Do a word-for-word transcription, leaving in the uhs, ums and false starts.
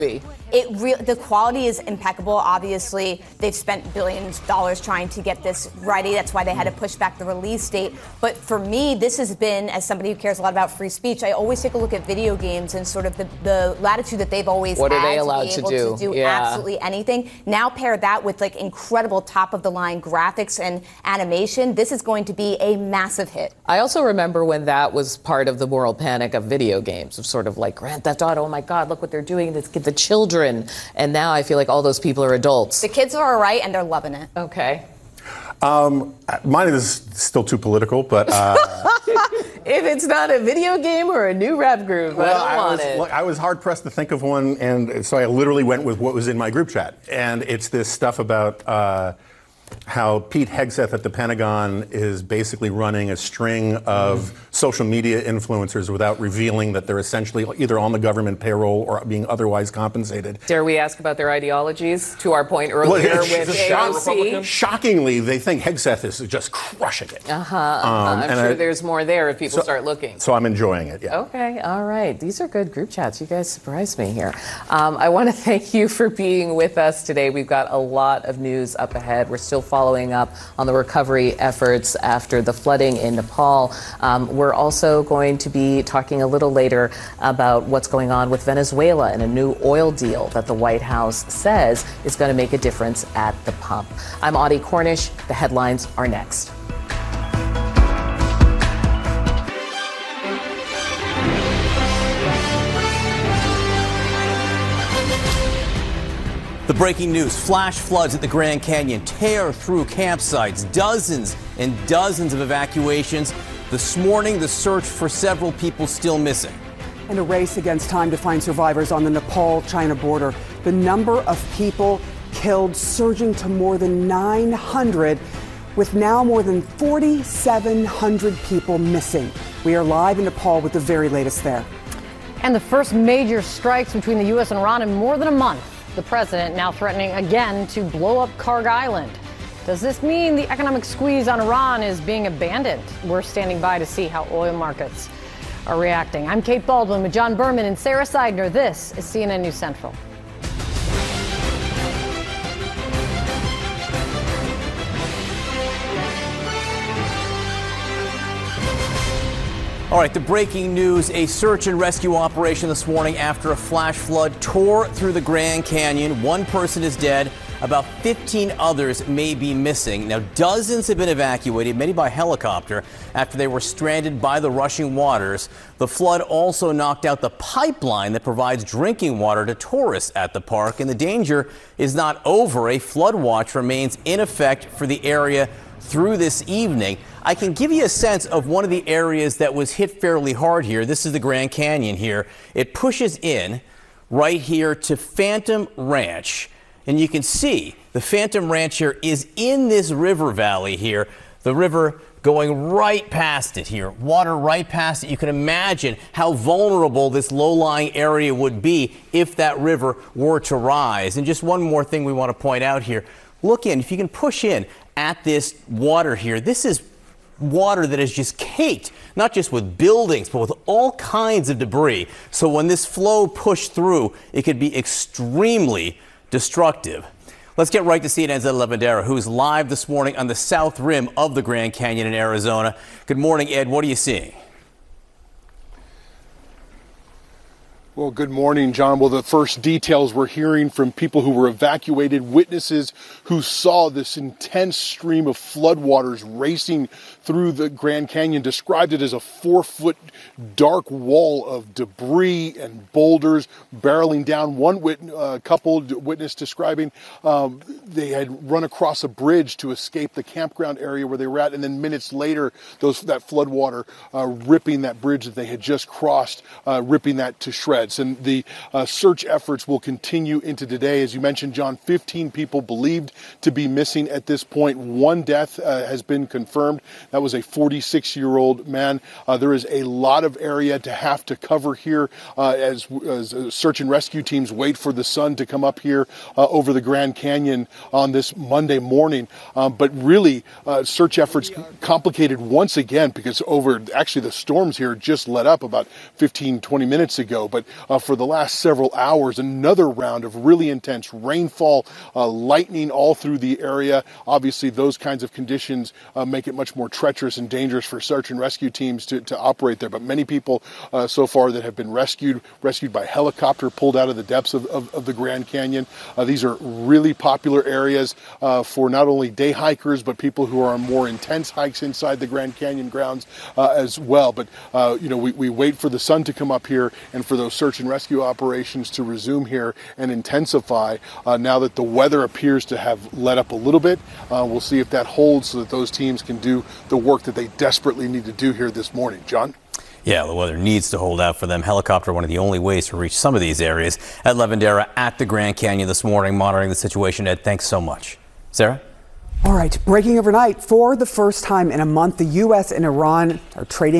It re- the quality is impeccable. Obviously, they've spent billions of dollars trying to get this ready. That's why they had to push back the release date. But for me, this has been, as somebody who cares a lot about free speech, I always take a look at video games and sort of the, the latitude that they've always what had are they allowed to be able to do, to do yeah. absolutely anything. Now pair that with like incredible top-of-the-line graphics and animation. This is going to be a massive hit. I also remember when that was part of the moral panic of video games, of sort of like Grand Theft Auto, oh my God, look what they're doing, let's get the children. And now I feel like all those people are adults. The kids are all right, and they're loving it. Okay. Um, mine is still too political, but uh, if it's not a video game or a new rap group, well, I don't I want was, it. Look, I was hard pressed to think of one, and so I literally went with what was in my group chat, and it's this stuff about uh, how Pete Hegseth at the Pentagon is basically running a string of mm. social media influencers without revealing that they're essentially either on the government payroll or being otherwise compensated. Dare we ask about their ideologies? To our point earlier well, with A O C. Shockingly, they think Hegseth is just crushing it. Uh-huh. uh-huh. Um, I'm sure I, there's more there if people so, start looking. So I'm enjoying it, yeah. Okay, all right. These are good group chats. You guys surprised me here. Um, I want to thank you for being with us today. We've got a lot of news up ahead. We're still following up on the recovery efforts after the flooding in Nepal. Um, we're also going to be talking a little later about what's going on with Venezuela and a new oil deal that the White House says is going to make a difference at the pump. I'm Audie Cornish. The headlines are next. The breaking news, flash floods at the Grand Canyon tear through campsites, dozens and dozens of evacuations. This morning, the search for several people still missing. In a race against time to find survivors on the Nepal-China border, the number of people killed surging to more than nine hundred, with now more than forty-seven hundred people missing. We are live in Nepal with the very latest there. And the first major strikes between the U S and Iran in more than a month. The president now threatening again to blow up Karg Island. Does this mean the economic squeeze on Iran is being abandoned? We're standing by to see how oil markets are reacting. I'm Kate Baldwin with John Berman and Sarah Seidner. This is C N N News Central. All right, the breaking news, a search and rescue operation this morning after a flash flood tore through the Grand Canyon. One person is dead. About fifteen others may be missing. Now, dozens have been evacuated, many by helicopter, after they were stranded by the rushing waters. The flood also knocked out the pipeline that provides drinking water to tourists at the park, and the danger is not over. A flood watch remains in effect for the area through this evening. I can give you a sense of one of the areas that was hit fairly hard here. This is the Grand Canyon here. It pushes in right here to Phantom Ranch. And you can see the Phantom Ranch here is in this river valley here. The river going right past it here, water right past it. You can imagine how vulnerable this low-lying area would be if that river were to rise. And just one more thing we want to point out here. Look in, if you can push in at this water here, this is water that is just caked, not just with buildings, but with all kinds of debris. So when this flow pushed through, it could be extremely destructive. Let's get right to C N N's Ed Lavandera, who's live this morning on the south rim of the Grand Canyon in Arizona. Good morning, Ed. What are you seeing? Well, good morning, John. Well, the first details we're hearing from people who were evacuated, witnesses who saw this intense stream of floodwaters racing through the Grand Canyon, described it as a four-foot dark wall of debris and boulders barreling down. One wit- uh, couple witness describing um, they had run across a bridge to escape the campground area where they were at, and then minutes later, those that floodwater uh, ripping that bridge that they had just crossed, uh, ripping that to shreds. And the uh, search efforts will continue into today. As you mentioned, John, fifteen people believed to be missing at this point. One death uh, has been confirmed. That was a forty-six-year-old man. Uh, there is a lot of area to have to cover here uh, as, as uh, search and rescue teams wait for the sun to come up here uh, over the Grand Canyon on this Monday morning. Um, but really, uh, search efforts complicated once again because over, actually the storms here just let up about fifteen, twenty minutes ago. But uh, for the last several hours. Another round of really intense rainfall, uh, lightning all through the area. Obviously, those kinds of conditions uh, make it much more treacherous and dangerous for search and rescue teams to, to operate there. But many people uh, so far that have been rescued, rescued by helicopter, pulled out of the depths of, of, of the Grand Canyon. Uh, these are really popular areas uh, for not only day hikers, but people who are on more intense hikes inside the Grand Canyon grounds uh, as well. But, uh, you know, we, we wait for the sun to come up here and for those search and rescue operations to resume here and intensify uh, now that the weather appears to have let up a little bit. Uh, we'll see if that holds so that those teams can do the work that they desperately need to do here this morning. John? Yeah, the weather needs to hold out for them. Helicopter, one of the only ways to reach some of these areas. Ed Lavandera at the Grand Canyon this morning, monitoring the situation. Ed, thanks so much. Sarah? All right, breaking overnight, for the first time in a month, the U S and Iran are trading